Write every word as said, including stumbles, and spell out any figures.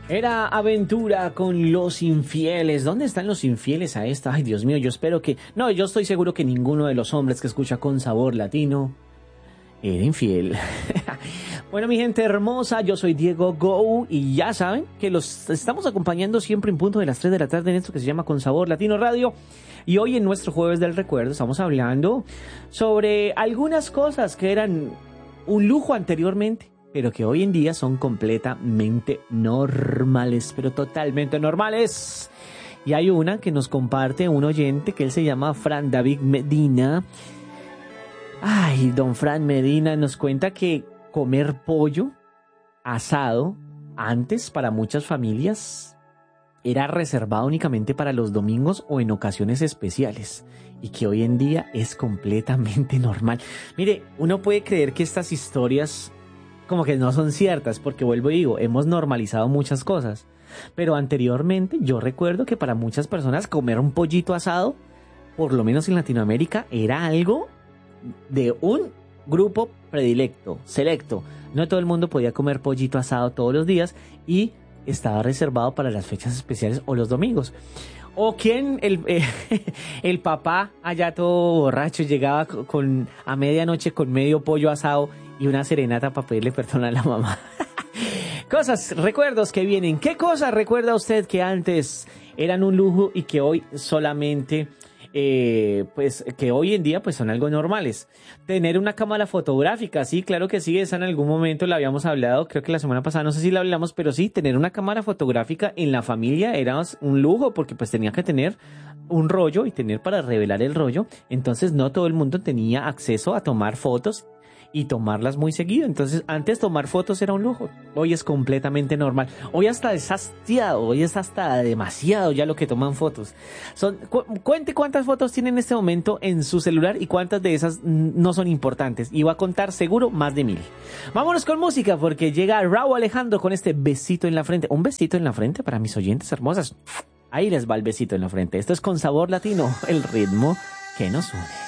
Era aventura con los infieles. ¿Dónde están los infieles a esta? Ay, Dios mío, yo espero que... No, yo estoy seguro que ninguno de los hombres que escucha Con Sabor Latino era infiel. Bueno, mi gente hermosa, yo soy Diego Go y ya saben que los estamos acompañando siempre en punto de las tres de la tarde en esto que se llama Con Sabor Latino Radio. Y hoy en nuestro Jueves del Recuerdo estamos hablando sobre algunas cosas que eran un lujo anteriormente, pero que hoy en día son completamente normales, pero totalmente normales. Y hay una que nos comparte un oyente que él se llama Fran David Medina. Ay, don Fran Medina nos cuenta que comer pollo asado antes para muchas familias era reservado únicamente para los domingos o en ocasiones especiales y que hoy en día es completamente normal. Mire, uno puede creer que estas historias como que no son ciertas, porque vuelvo y digo, hemos normalizado muchas cosas, pero anteriormente yo recuerdo que para muchas personas comer un pollito asado, por lo menos en Latinoamérica, era algo de un grupo predilecto, selecto. No todo el mundo podía comer pollito asado todos los días y estaba reservado para las fechas especiales o los domingos. O quien el, eh, el papá allá todo borracho llegaba con, a medianoche con medio pollo asado y una serenata para pedirle perdón a la mamá. Cosas, recuerdos que vienen. ¿Qué cosas recuerda usted que antes eran un lujo y que hoy solamente... Eh, pues que hoy en día pues son algo normales? Tener una cámara fotográfica, sí, claro que sí, esa en algún momento la habíamos hablado, creo que la semana pasada, no sé si la hablamos, pero sí, tener una cámara fotográfica en la familia era un lujo porque pues tenía que tener un rollo y tener para revelar el rollo, entonces no todo el mundo tenía acceso a tomar fotos y tomarlas muy seguido. Entonces antes tomar fotos era un lujo, hoy es completamente normal, hoy hasta es hastiado, hoy es hasta demasiado ya lo que toman fotos. Son, cu- cuente cuántas fotos tiene en este momento en su celular y cuántas de esas no son importantes, y va a contar seguro más de mil. Vámonos con música porque llega Raúl Alejandro con este besito en la frente, un besito en la frente para mis oyentes hermosas. Ahí les va el besito en la frente. Esto es Con Sabor Latino, el ritmo que nos une.